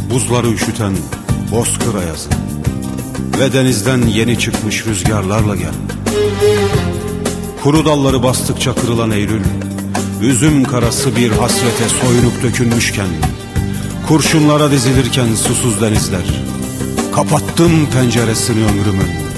buzları üşüten bozkır ayazı ve denizden yeni çıkmış rüzgarlarla gel. Kuru dalları bastıkça kırılan Eylül, üzüm karası bir hasrete soyunup dökülmüşken, kurşunlara dizilirken susuz denizler, kapattım penceresini ömrümün.